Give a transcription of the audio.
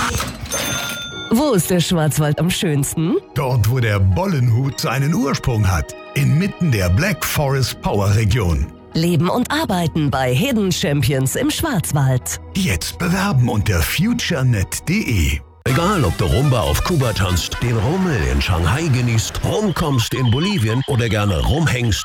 Wo ist der Schwarzwald am schönsten? Dort, wo der Bollenhut seinen Ursprung hat. Inmitten der Black Forest Power Region. Leben und arbeiten bei Hidden Champions im Schwarzwald. Jetzt bewerben unter futurenet.de. Egal, ob du Rumba auf Kuba tanzt, den Rummel in Shanghai genießt, rumkommst in Bolivien oder gerne rumhängst